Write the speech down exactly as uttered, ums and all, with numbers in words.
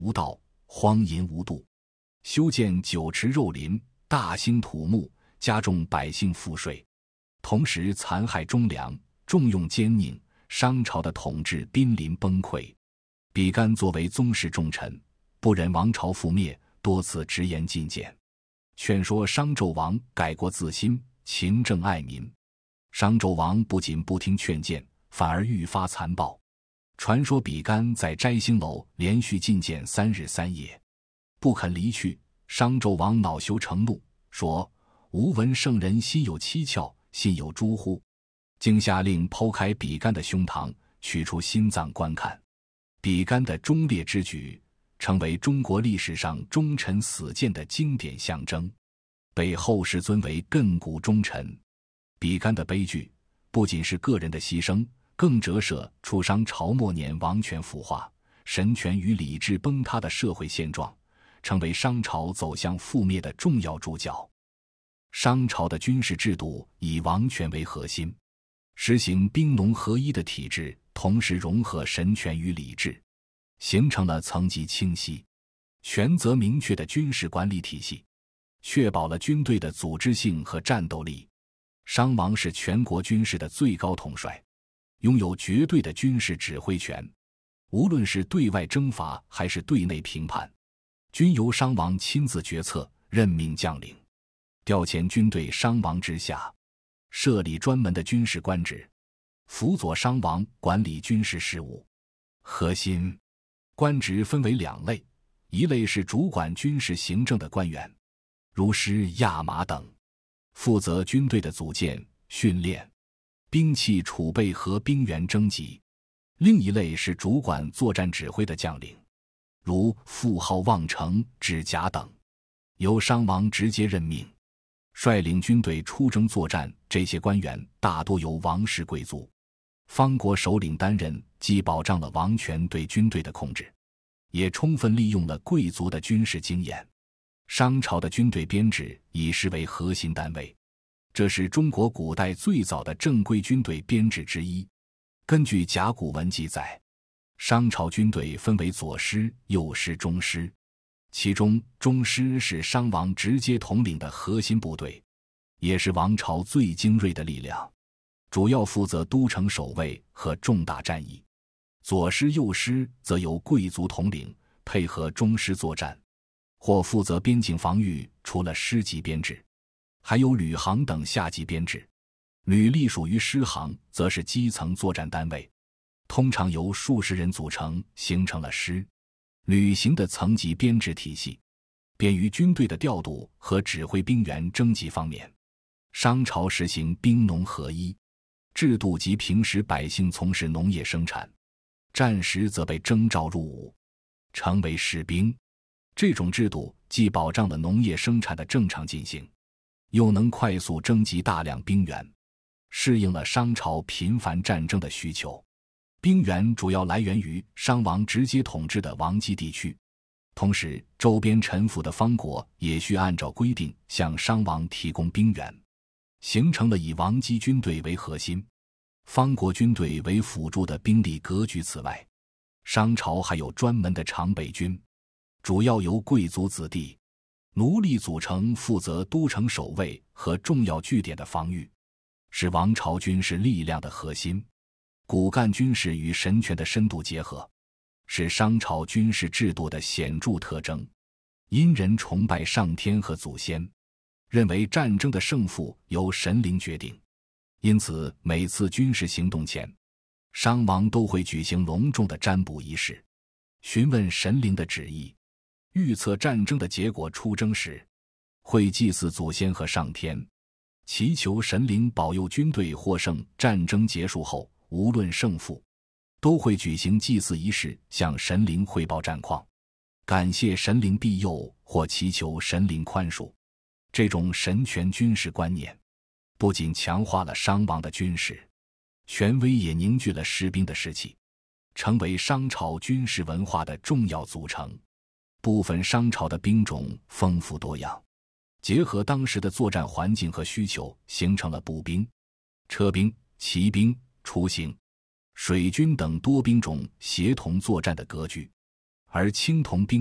无道，荒淫无度，修建酒池肉林，大兴土木，加重百姓赋税，同时残害忠良，重用奸佞，商朝的统治濒临崩溃。比干作为宗室重臣，不忍王朝覆灭，多次直言进谏，劝说商纣王改过自新，勤政爱民。商纣王不仅不听劝谏，反而愈发残暴。传说比干在摘星楼连续进谏三日三夜，不肯离去。商纣王恼羞成怒，说：“吾闻圣人心有七窍，信有诸乎？”竟下令剖开比干的胸膛，取出心脏观看。比干的忠烈之举，成为中国历史上忠臣死谏的经典象征，被后世尊为亘古忠臣。比干的悲剧，不仅是个人的牺牲，更折射出商朝末年王权腐化、神权与礼制崩塌的社会现状，成为商朝走向覆灭的重要主角。商朝的军事制度以王权为核心，实行兵农合一的体制，同时融合神权与礼制，形成了层级清晰、权责明确的军事管理体系，确保了军队的组织性和战斗力。商王是全国军事的最高统帅，拥有绝对的军事指挥权，无论是对外征伐还是对内平叛，均由商王亲自决策，任命将领，调遣军队商王之下，设立专门的军事官职，辅佐商王管理军事事务。核心官职分为两类，一类是主管军事行政的官员，如师、亚马等，负责军队的组建、训练、兵器储备和兵员征集；另一类是主管作战指挥的将领，如傅浩、望城、指甲等，由商王直接任命。率领军队出征作战，这些官员大多由王室贵族、方国首领担任，既保障了王权对军队的控制，也充分利用了贵族的军事经验。商朝的军队编制以师为核心单位，这是中国古代最早的正规军队编制之一。根据甲骨文记载，商朝军队分为左师、右师、中师，其中中师是商王直接统领的核心部队，也是王朝最精锐的力量，主要负责都城守卫和重大战役。左师、右师则由贵族统领，配合中师作战，或负责边境防御。除了师级编制，还有旅行等下级编制。旅隶属于师行，则是基层作战单位，通常由数十人组成，形成了师旅行的层级编制体系，便于军队的调度和指挥兵员征集方面。商朝实行兵农合一制度，及平时百姓从事农业生产，战时则被征召入伍，成为士兵。这种制度既保障了农业生产的正常进行，又能快速征集大量兵员，适应了商朝频繁战争的需求。兵源主要来源于商王直接统治的王畿地区，同时周边臣服的方国也需按照规定向商王提供兵源，形成了以王畿军队为核心、方国军队为辅助的兵力格局。此外，商朝还有专门的常备军，主要由贵族子弟、奴隶组成，负责都城守卫和重要据点的防御，是王朝军事力量的核心。骨干军事与神权的深度结合，是商朝军事制度的显著特征。殷人崇拜上天和祖先，认为战争的胜负由神灵决定，因此每次军事行动前，商王都会举行隆重的占卜仪式，询问神灵的旨意，预测战争的结果。出征时，会祭祀祖先和上天，祈求神灵保佑军队获胜。战争结束后，无论胜负，都会举行祭祀仪式，向神灵汇报战况，感谢神灵庇佑或祈求神灵宽恕。这种神权军事观念，不仅强化了商王的军事权威，也凝聚了士兵的士气，成为商朝军事文化的重要组成。部分商朝的兵种丰富多样，结合当时的作战环境和需求，形成了步兵、车兵、骑兵、雏形、水军等多兵种协同作战的格局。 而青铜兵